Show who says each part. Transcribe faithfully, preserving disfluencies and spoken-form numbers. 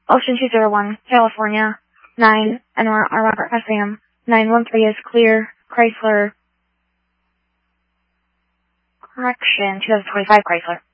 Speaker 1: Ocean two zero one, California, nine, and R. Robert S A M, nine one three is clear, Chrysler, correction, two thousand twenty-five Chrysler.